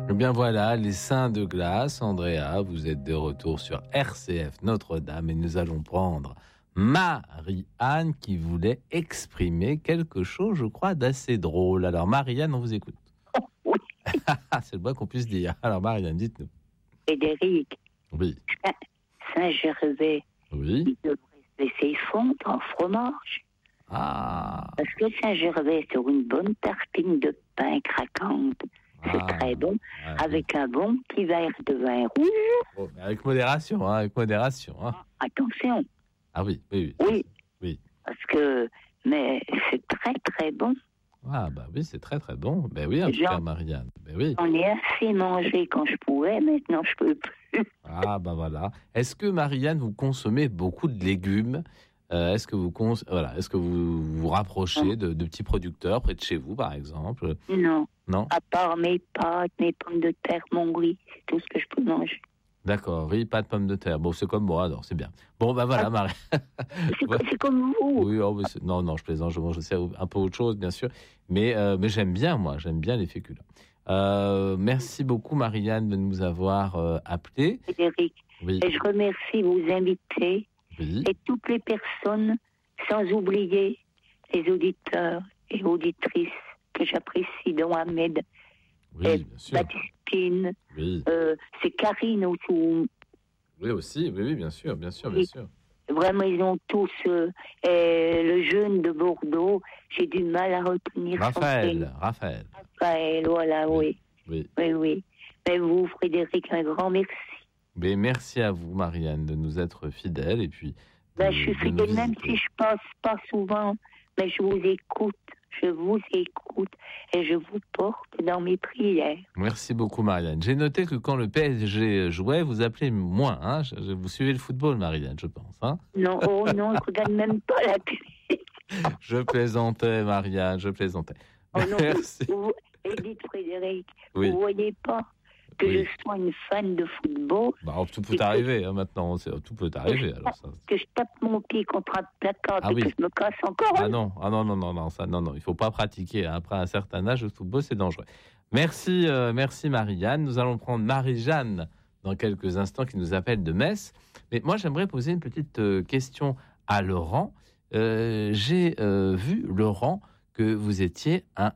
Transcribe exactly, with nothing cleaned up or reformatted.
Eh bien voilà, les seins de glace. Andrea, vous êtes de retour sur R C F Notre-Dame et nous allons prendre Marie-Anne qui voulait exprimer quelque chose, je crois, d'assez drôle. Alors Marie-Anne, on vous écoute. Oui. C'est le moins qu'on puisse dire. Alors Marie-Anne, dites-nous. Frédéric, Oui. Saint-Gervais, Oui. il devrait se laisser fondre en fromage. Ah. Parce que Saint-Gervais, sur une bonne tartine de pain craquante, c'est Ah. très bon, Ouais, avec un bon petit verre de vin rouge. bon, mais avec modération, hein, avec modération. Hein. Attention, Ah oui, oui, oui. oui, Oui. parce que, mais c'est très très bon. Ah bah oui, c'est très très bon. Ben oui, en tout Jean- cas, Marianne. Ben oui. J'en ai assez mangé quand je pouvais, maintenant je peux plus. Ah bah voilà. Est-ce que Marianne, vous consommez beaucoup de légumes? Euh, est-ce que vous cons... voilà, est-ce que vous vous rapprochez de, de petits producteurs près de chez vous, par exemple? Non, Non. à part mes pâtes, mes pommes de terre, mon riz, c'est tout ce que je peux manger. D'accord. Riz, pas de pommes de terre. Bon, c'est comme moi, alors c'est bien. Bon bah voilà, Ah. Marie. C'est, Ouais. c'est comme vous. Oui, oh, mais c'est- non, non, je plaisante. Je mange aussi un peu autre chose, bien sûr, mais euh, mais j'aime bien, moi, j'aime bien les féculents. Euh, merci beaucoup, Marianne, de nous avoir euh, appelés. Frédéric. Oui, Et je remercie vos invités oui. et toutes les personnes, sans oublier les auditeurs et auditrices que j'apprécie, dont Ahmed, Oui, et bien sûr. Baptistine, Oui, euh, c'est Karine autour. oui aussi, oui, oui, bien sûr, bien sûr, bien Oui. sûr. Vraiment, ils ont tous. Euh, et le jeune de Bordeaux, j'ai du mal à retenir son Raphaël, prénom. Raphaël. Raphaël, voilà, oui. Oui. Oui, oui. Mais vous, Frédéric, un grand merci. Mais merci à vous, Marianne, de nous être fidèles et puis. Ben, de- je suis de nous fidèle, même visiter. si je passe pas souvent, mais je vous écoute, je vous écoute et je vous porte dans mes prières. Merci beaucoup, Marianne. J'ai noté que quand le P S G jouait, vous appelez moins. Hein. Je- je- vous suivez le football, Marianne, je pense. Hein. Non, oh non, je regarde même pas la télé. Je plaisantais, Marianne, je plaisantais. Oh non, Merci. vous, Edith Frédéric, Oui. vous voyez pas que Oui. je sois une fan de football, Bah, tout peut arriver hein, maintenant. c'est- Tout peut arriver. Alors, ça, que je tape mon pied contre un placard Ah et oui. que je me casse encore. Ah non, ah non, non, non, non, ça, non, non, il faut pas pratiquer. Hein. Après un certain âge, le football, c'est dangereux. Merci, euh, merci Marie-Anne. Nous allons prendre Marie-Jeanne dans quelques instants qui nous appelle de Metz. Mais moi, j'aimerais poser une petite euh, question à Laurent. Euh, j'ai euh, vu, Laurent, que vous étiez un